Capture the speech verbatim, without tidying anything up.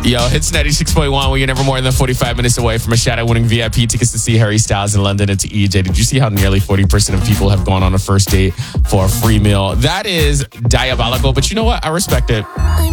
Yo, Hits ninety-six point one, where you're never more than forty-five minutes away from a shadow-winning V I P tickets to see Harry Styles in London and to E J. Did you see how nearly forty percent of people have gone on a first date for a free meal? That is diabolical, but you know what? I respect it.